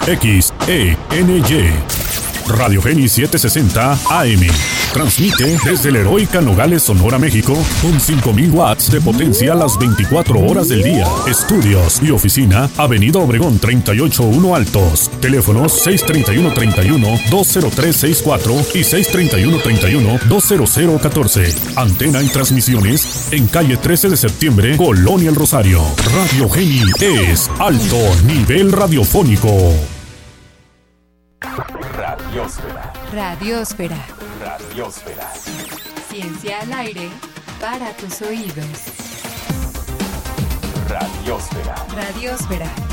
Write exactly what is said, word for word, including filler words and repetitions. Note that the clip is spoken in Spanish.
X E N Y. Radio Geni setecientos sesenta A M. Transmite desde la heroica Nogales, Sonora, México, con cinco mil watts de potencia las veinticuatro horas del día. Estudios y oficina, Avenida Obregón treinta y ocho uno Altos. Teléfonos seis treinta y uno treinta y uno, dos cero tres seis cuatro y seis treinta y uno treinta y uno, dos cero cero catorce. Antena y transmisiones en calle trece de septiembre, Colonia El Rosario. Radio Geni es alto nivel radiofónico. Radiosfera. Radiosfera. Radiosfera. Ciencia al aire para tus oídos. Radiosfera. Radiosfera.